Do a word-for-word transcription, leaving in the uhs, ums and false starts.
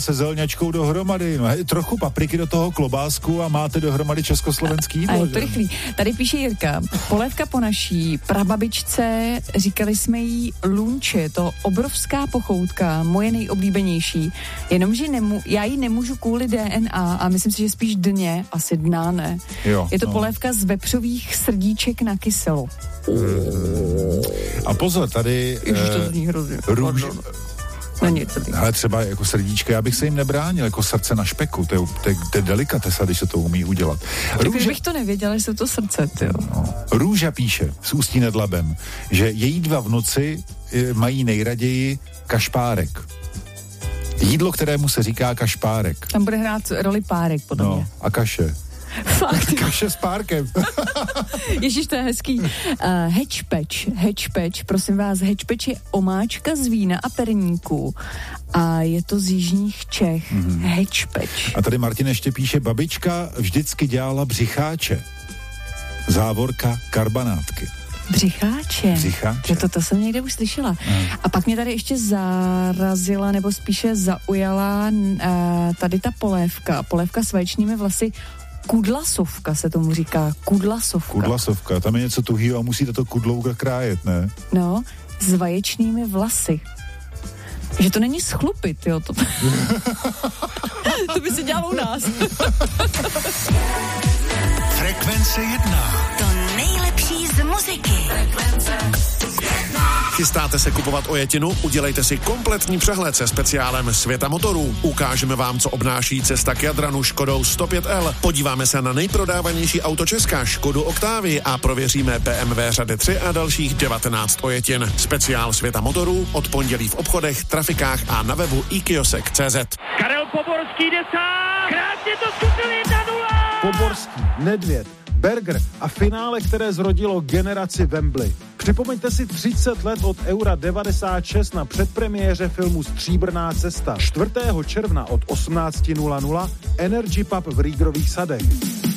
se zelňačkou dohromady. No, hej, trochu papriky do toho klobásku a máte dohromady československý jídlo. A je to rychlý. Tady píše Jirka, polévka po naší prababičce, říkali jsme jí lunče, to obrovská pochoutka, moje nejoblíbenější, jenomže nemu, já ji nemůžu kvůli D N A a myslím si, že spíš dně, asi dna ne. Jo, je to no. polévka z vepřových srdíček na kyselo. A pozor, tady... Ježiš, to zní hrozně. Růž... Ale třeba jako srdíčka, já bych se jim nebránil, jako srdce na špeku, to je, to je, to je delikatesa, když se to umí udělat. Růže... Kdybych to nevěděla, že jsou to srdce, tyjo. No. Růža píše s Ústí nad Labem, že její dva vnuci mají nejraději kašpárek. Jídlo, kterému se říká kašpárek. Tam bude hrát roli párek, podle no, mě. A kaše. Fakt. Kaše s párkem. Ježiš, to je hezký. Uh, hečpeč, hečpeč, prosím vás, hečpeč je omáčka z vína a perníků. A je to z jižních Čech. Mm. Hečpeč. A tady Martin ještě píše, babička vždycky dělala břicháče. Závorka karbanátky. Břicháče. Břicháče. To, to jsem někde už slyšela. Mm. A pak mě tady ještě zarazila, nebo spíše zaujala uh, tady ta polévka. Polévka s vaječnými vlasy. Kudlasovka se tomu říká. Kudlasovka. Kudlasovka. Tam je něco tuhýho a musíte to kudlouka krájet, ne? No, s vaječnými vlasy. Že to není schlupit, jo. To, to by si dělalo u nás. Frekvence jedna. To nejlepší z muziky. Frekvence jedna. Chystáte se kupovat ojetinu? Udělejte si kompletní přehled se speciálem Světa motorů. Ukážeme vám, co obnáší cesta k Jadranu Škodou sto pět L. Podíváme se na nejprodávanější auto Česka, Škodu Octavii, a prověříme B M W řady tři a dalších devatenáct ojetin. Speciál Světa motorů od pondělí v obchodech, trafikách a na webu i kiosek tečka cé zet. Karel Poborský jde sám. Krásně to zkusil jedna nula. Poborský, Nedvěd, Berger a finále, které zrodilo generaci Wembley. Připomeňte si třicet let od Eura devadesát šest na předpremiéře filmu Stříbrná cesta. čtvrtého června od osmnáct nula nula Energy Pub v Rýgrových sadech.